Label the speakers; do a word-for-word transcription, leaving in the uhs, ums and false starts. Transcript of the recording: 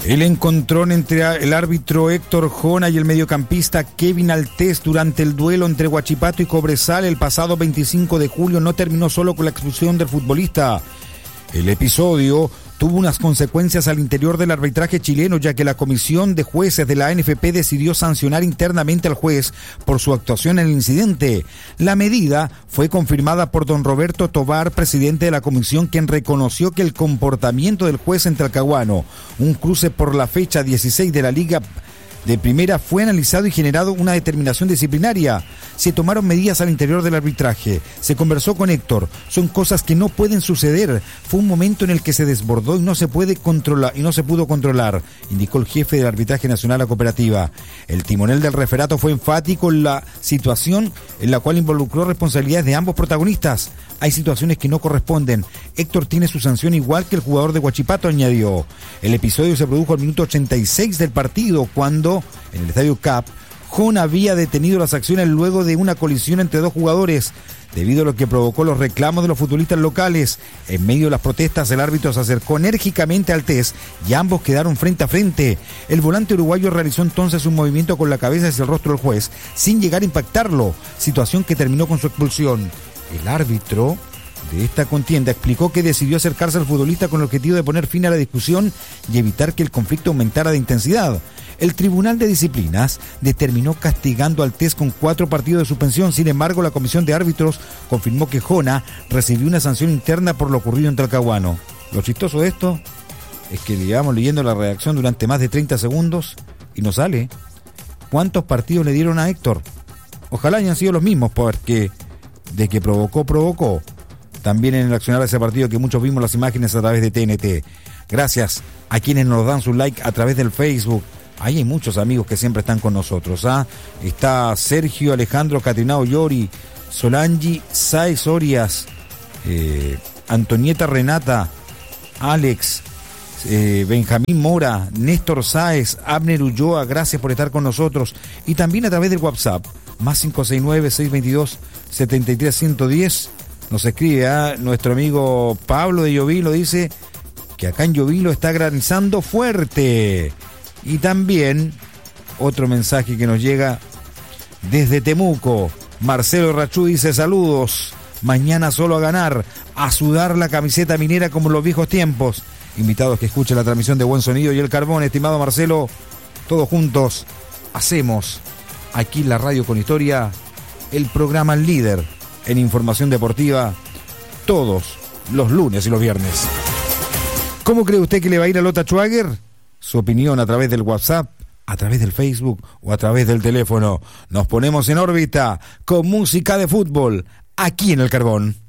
Speaker 1: El encontrón entre el árbitro Héctor Jona y el mediocampista Kevin Altés durante el duelo entre Huachipato y Cobresal el pasado veinticinco de julio no terminó solo con la expulsión del futbolista. El episodio tuvo unas consecuencias al interior del arbitraje chileno, ya que la comisión de jueces de la A N F P decidió sancionar internamente al juez por su actuación en el incidente. La medida fue confirmada por don Roberto Tovar, presidente de la comisión, quien reconoció que el comportamiento del juez en Talcahuano, un cruce por la fecha dieciséis de la Liga de Primera, fue analizado y generado una determinación disciplinaria. Se tomaron medidas al interior del arbitraje. Se conversó con Héctor. Son cosas que no pueden suceder. Fue un momento en el que se desbordó y no se puede controlar y no se pudo controlar, indicó el jefe del arbitraje nacional a Cooperativa. El timonel del referato fue enfático en la situación en la cual involucró responsabilidades de ambos protagonistas. Hay situaciones que no corresponden. Héctor tiene su sanción igual que el jugador de Huachipato, añadió. El episodio se produjo al minuto ochenta y seis del partido, cuando, en el Estadio Cap, Jona había detenido las acciones luego de una colisión entre dos jugadores, debido a lo que provocó los reclamos de los futbolistas locales. En medio de las protestas, el árbitro se acercó enérgicamente al Altés y ambos quedaron frente a frente. El volante uruguayo realizó entonces un movimiento con la cabeza hacia el rostro del juez, sin llegar a impactarlo, situación que terminó con su expulsión. El árbitro de esta contienda explicó que decidió acercarse al futbolista con el objetivo de poner fin a la discusión y evitar que el conflicto aumentara de intensidad. El Tribunal de Disciplinas determinó castigando al Altés con cuatro partidos de suspensión. Sin embargo, la comisión de árbitros confirmó que Jona recibió una sanción interna por lo ocurrido en Talcahuano. Lo chistoso de esto es que llevamos leyendo la redacción durante más de treinta segundos y no sale cuántos partidos le dieron a Héctor. Ojalá hayan sido los mismos, porque de que provocó, provocó. También en el accionar de ese partido que muchos vimos las imágenes a través de T N T. Gracias a quienes nos dan su like a través del Facebook. Ahí hay muchos amigos que siempre están con nosotros. ¿ah? Está Sergio Alejandro Catrinao Llori, Solangi Sáez Orias, eh, Antonieta Renata, Alex, eh, Benjamín Mora, Néstor Sáez, Abner Ulloa, gracias por estar con nosotros. Y también a través del WhatsApp, más cinco seis nueve, seis dos dos, siete tres uno cero. Nos escribe ¿eh? nuestro amigo Pablo de Llovilo, dice que acá en Llovilo está granizando fuerte. Y también otro mensaje que nos llega desde Temuco. Marcelo Rachú dice: saludos, mañana solo a ganar, a sudar la camiseta minera como en los viejos tiempos. Invitados que escuchen la transmisión de Buen Sonido y El Carbón. Estimado Marcelo, todos juntos hacemos aquí en la Radio con Historia el programa líder en información deportiva todos los lunes y los viernes. ¿Cómo cree usted que le va a ir a Lota Schwager? Su opinión a través del WhatsApp, a través del Facebook o a través del teléfono. Nos ponemos en órbita con música de fútbol aquí en El Carbón.